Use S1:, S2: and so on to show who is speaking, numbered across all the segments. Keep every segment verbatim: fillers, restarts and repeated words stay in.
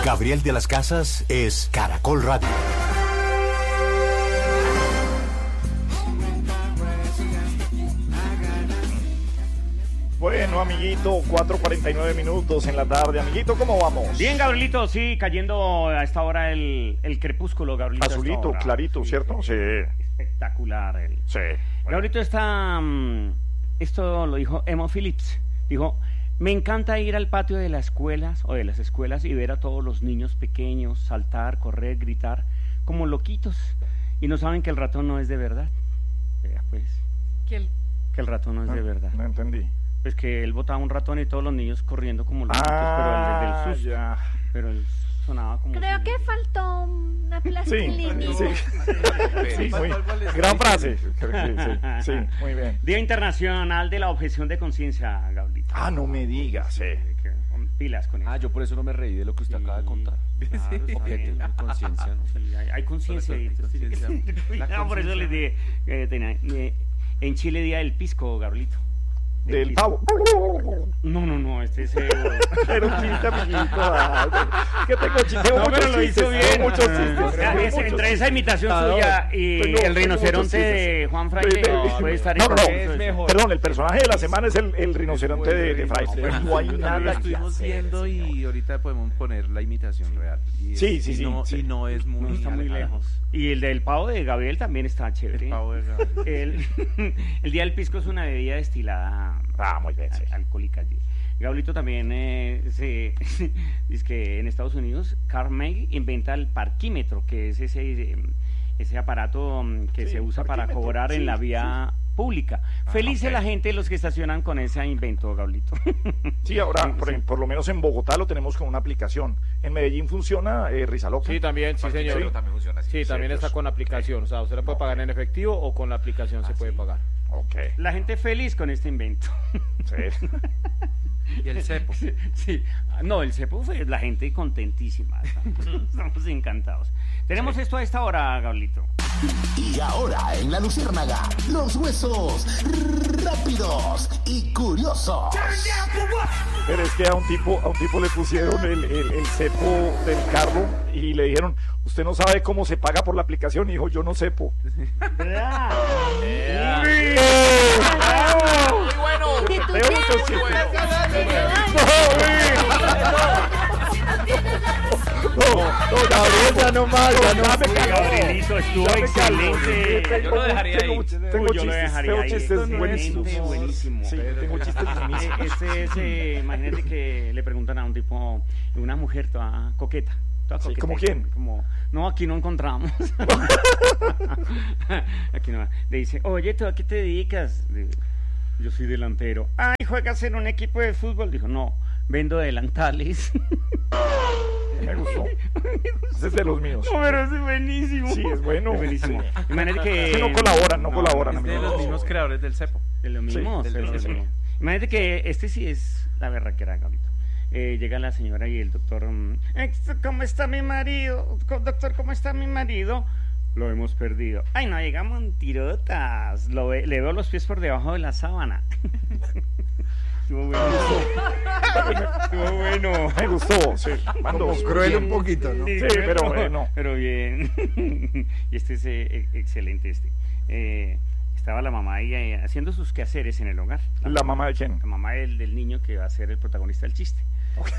S1: Gabriel de las Casas es Caracol Radio.
S2: Bueno, amiguito, cuatro cuarenta y nueve minutos en la tarde. Amiguito, ¿cómo vamos?
S3: Bien, Gabrielito, sí, cayendo a esta hora el, el crepúsculo, Gabrielito.
S2: Azulito, clarito,
S3: sí,
S2: ¿cierto? Sí.
S3: Espectacular. El...
S2: Sí. Bueno.
S3: Gabrielito está... Um, esto lo dijo Emo Phillips. Dijo, me encanta ir al patio de las escuelas o de las escuelas y ver a todos los niños pequeños saltar, correr, gritar, como loquitos. Y no saben que el ratón no es de verdad. Vea, pues.
S4: ¿Que el...
S3: Que el ratón no es
S2: no,
S3: de verdad.
S2: No entendí.
S3: Pues que él botaba un ratón y todos los niños corriendo como loquitos,
S2: ah,
S3: pero el del susto.
S2: Ya.
S3: Pero él sonaba como...
S4: Creo
S3: si...
S4: que faltó una plastilina.
S2: Sí, sí. Sí, muy, gran frase. Sí, sí, muy bien.
S3: Día Internacional de la Objeción de Conciencia, Gabriel.
S2: Ah, no me digas, sí.
S3: Pilas con eso.
S5: Ah, yo por eso no me reí de lo que usted sí, acaba de contar.
S3: Claro, sí,
S5: objeto de conciencia, ¿no?
S3: Sí, hay, hay conciencia ahí. No, por eso les dije, eh, tenía, eh, en Chile Día del Pisco, Gabrielito.
S2: Del, del pavo.
S3: No, no, no, este es... Eh,
S2: Era un chiste, amiguito. Ah, que tengo chistes.
S3: No, pero lo hizo bien.
S2: Tengo muchos chistes.
S3: O sea, es, entre esa imitación ah, suya y tengo, el rinoceronte de Juan Fraile
S2: no,
S3: puede estar
S2: no, no, no,
S3: es
S2: mejor. Perdón, el personaje de la semana es el, el rinoceronte de, de Fraile.
S5: No hay nada. Lo estuvimos viendo y ahorita podemos poner la imitación real. Y
S2: sí,
S5: es,
S2: sí,
S5: y
S2: sí,
S5: no,
S2: sí.
S5: Y no es muy,
S3: no está muy lejos. Y el del pavo de Gabriel también está chévere.
S5: El pavo de Gabriel.
S3: El, el Día del Pisco es una bebida destilada.
S2: Ah, muy bien, sí.
S3: Alcohólica. Gabrielito también eh, se dice que en Estados Unidos Carnegie inventa el parquímetro, que es ese ese aparato que sí, se usa para cobrar sí, en la vía sí. pública. Ah, Felices okay. la gente los que estacionan con ese invento, Gabrielito.
S2: Sí, ahora sí, por, sí. por lo menos en Bogotá lo tenemos con una aplicación. En Medellín funciona eh, Rizaloca.
S6: Sí, también, sí, señor.
S2: Sí,
S6: también funciona así. Sí, también está con aplicación. O sea, usted la puede pagar en efectivo o con la aplicación ah, se puede
S2: sí.
S6: pagar.
S2: Okay.
S3: La gente feliz con este invento.
S2: Sí.
S5: Y el cepo.
S3: Sí, sí. No, el cepo fue la gente contentísima. Estamos, estamos encantados. Tenemos sí. esto a esta hora, Gablito.
S1: Y ahora en La Luciérnaga, los huesos rápidos y curiosos.
S2: Pero es que a un tipo, a un tipo le pusieron el, el, el cepo del carro y le dijeron, usted no sabe cómo se paga por la aplicación, y dijo, yo no cepo.
S3: ¿Verdad?
S2: Yeah.
S3: Muy
S4: bueno.
S2: Tengo muchos chistes. No, no, Gabriel, ya no más, ya no más.
S3: Gabrielito, estuvo excelente.
S6: Yo lo dejaría ahí.
S2: Tengo chistes, tengo chistes buenísimos.
S3: Buenísimo.
S2: Sí, tengo chistes buenísimos.
S3: Ese, ese, imagínate que le preguntan a un tipo, una mujer toda coqueta.
S2: Sí, ¿como quién?
S3: Como, no, aquí no encontramos. Aquí no. Le dice, oye, ¿tú a qué te dedicas? Yo soy delantero. Ay, ¿juegas en un equipo de fútbol? Dijo, no, vendo delantales.
S2: Me gustó. Ese es de los míos.
S3: No, pero ese es buenísimo.
S2: Sí, es bueno.
S3: Es buenísimo. Imagínate que...
S2: que no colaboran, no, no colaboran.
S5: Es de los mismos creadores del cepo.
S3: De los mismos.
S2: Sí,
S3: de los mismos. Imagínate que este sí es la berraquera, Gablito. Eh, llega la señora y el doctor, ¿cómo está mi marido? Doctor, ¿cómo está mi marido? Lo hemos perdido. Ay, no, llegamos en tirotas. Lo ve, le veo los pies por debajo de la sábana. Estuvo bueno. Estuvo bueno.
S2: Me gustó, sí.
S5: Como cruel un poquito, ¿no?
S2: Sí, sí pero bueno.
S3: Pero bien. Y este es eh, excelente este. Eh, Estaba la mamá ahí eh, haciendo sus quehaceres en el hogar.
S2: ¿La, ¿La mamá de quién?
S3: La mamá del, del niño que va a ser el protagonista del chiste. Okay.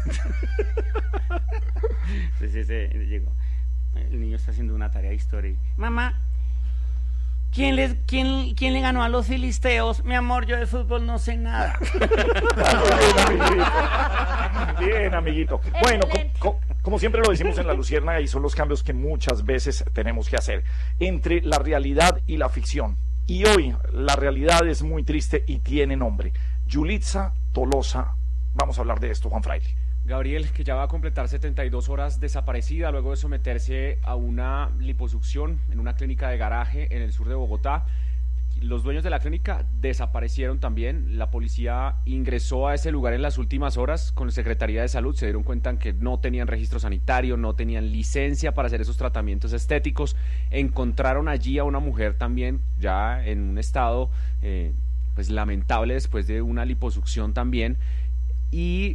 S3: Entonces ese, llegó. El niño está haciendo una tarea de historia. Mamá, ¿quién, les, quién, ¿quién le ganó a los filisteos? Mi amor, yo de fútbol no sé nada.
S2: Bien, amiguito. Bien, amiguito. Bueno, co, co, como siempre lo decimos en La Luciérnaga, y son los cambios que muchas veces tenemos que hacer entre la realidad y la ficción. Y hoy la realidad es muy triste y tiene nombre. Yulitza Tolosa. Vamos a hablar de esto, Juan Fraile.
S6: Gabriel, que ya va a completar setenta y dos horas desaparecida luego de someterse a una liposucción en una clínica de garaje en el sur de Bogotá. Los dueños de la clínica desaparecieron también. La policía ingresó a ese lugar en las últimas horas con la Secretaría de Salud. Se dieron cuenta que no tenían registro sanitario, no tenían licencia para hacer esos tratamientos estéticos. Encontraron allí a una mujer también ya en un estado eh, pues lamentable después de una liposucción también. Y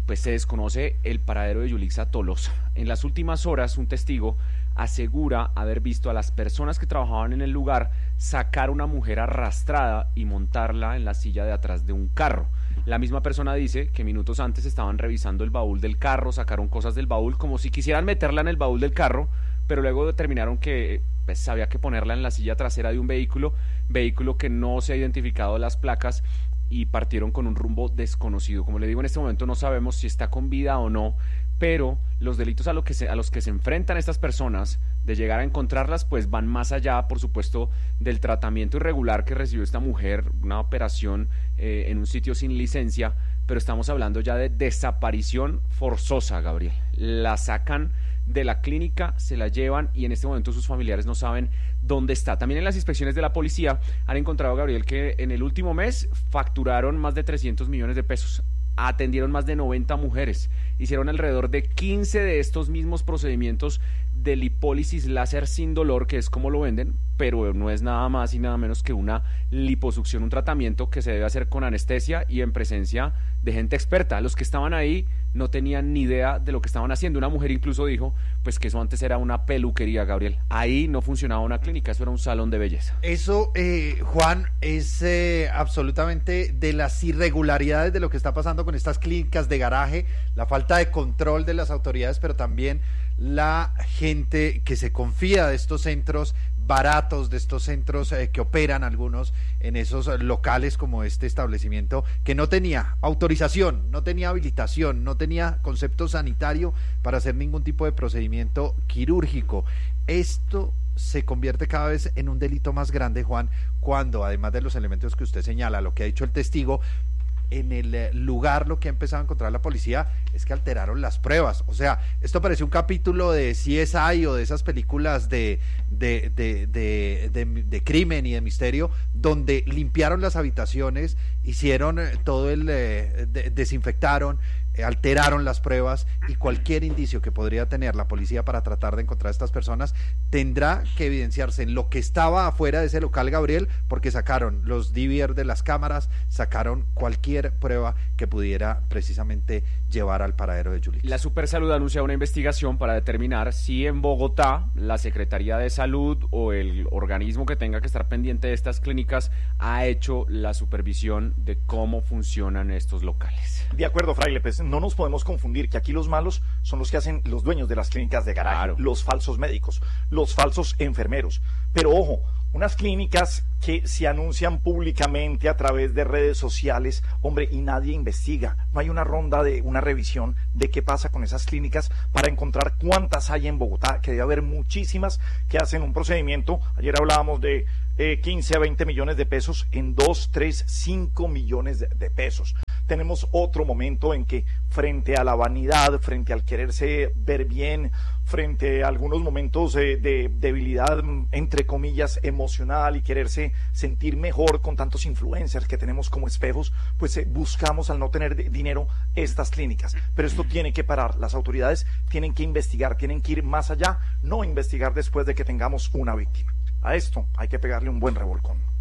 S6: pues se desconoce el paradero de Yulixa Tolosa. En las últimas horas, un testigo asegura haber visto a las personas que trabajaban en el lugar sacar a una mujer arrastrada y montarla en la silla de atrás de un carro. La misma persona dice que minutos antes estaban revisando el baúl del carro, sacaron cosas del baúl como si quisieran meterla en el baúl del carro, pero luego determinaron que pues, había que ponerla en la silla trasera de un vehículo, vehículo que no se ha identificado las placas, y partieron con un rumbo desconocido. Como le digo, en este momento no sabemos si está con vida o no, pero los delitos a, lo que se, a los que se enfrentan estas personas, de llegar a encontrarlas, pues van más allá, por supuesto, del tratamiento irregular que recibió esta mujer, una operación eh, en un sitio sin licencia, pero estamos hablando ya de desaparición forzosa, Gabriel. La sacan de la clínica, se la llevan y en este momento sus familiares no saben dónde está. También en las inspecciones de la policía han encontrado, Gabriel, que en el último mes facturaron más de trescientos millones de pesos, atendieron más de noventa mujeres, hicieron alrededor de quince de estos mismos procedimientos de lipólisis láser sin dolor, que es como lo venden, pero no es nada más y nada menos que una liposucción, un tratamiento que se debe hacer con anestesia y en presencia de gente experta. Los que estaban ahí no tenían ni idea de lo que estaban haciendo. Una mujer incluso dijo pues que eso antes era una peluquería, Gabriel. Ahí no funcionaba una clínica, eso era un salón de belleza.
S7: Eso, eh, Juan, es eh, absolutamente de las irregularidades de lo que está pasando con estas clínicas de garaje, la falta de control de las autoridades, pero también la gente que se confía de estos centros baratos, de estos centros eh, que operan algunos en esos locales como este establecimiento, que no tenía autorización, no tenía habilitación, no tenía concepto sanitario para hacer ningún tipo de procedimiento quirúrgico. Esto se convierte cada vez en un delito más grande, Juan, cuando además de los elementos que usted señala, lo que ha dicho el testigo, en el lugar lo que ha empezado a encontrar la policía es que alteraron las pruebas. O sea, esto parece un capítulo de C S I o de esas películas de, de, de, de, de, de crimen y de misterio, donde limpiaron las habitaciones, hicieron todo el... Eh, de, desinfectaron, eh, alteraron las pruebas, y cualquier indicio que podría tener la policía para tratar de encontrar a estas personas tendrá que evidenciarse en lo que estaba afuera de ese local, Gabriel, porque sacaron los D V R de las cámaras, sacaron cualquier prueba que pudiera precisamente llevar al paradero de Yulixa.
S6: La Supersalud anuncia una investigación para determinar si en Bogotá la Secretaría de Salud o el organismo que tenga que estar pendiente de estas clínicas ha hecho la supervisión de cómo funcionan estos locales.
S2: De acuerdo, Fraile, pues no nos podemos confundir que aquí los malos son los que hacen los dueños de las clínicas de garaje, claro, los falsos médicos, los falsos enfermeros. Pero ojo, unas clínicas que se anuncian públicamente a través de redes sociales, hombre, y nadie investiga. No hay una ronda de una revisión de qué pasa con esas clínicas para encontrar cuántas hay en Bogotá, que debe haber muchísimas que hacen un procedimiento. Ayer hablábamos de eh, quince a veinte millones de pesos en dos, tres, cinco millones de, de pesos. Tenemos otro momento en que frente a la vanidad, frente al quererse ver bien, frente a algunos momentos eh, de debilidad, entre comillas, emocional y quererse sentir mejor con tantos influencers que tenemos como espejos, pues eh, buscamos al no tener de dinero estas clínicas. Pero esto tiene que parar. Las autoridades tienen que investigar, tienen que ir más allá, no investigar después de que tengamos una víctima. A esto hay que pegarle un buen revolcón.